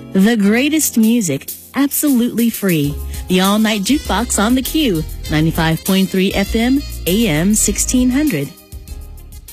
The greatest music, absolutely free. The all-night jukebox on the Q, 95.3 FM, AM 1600.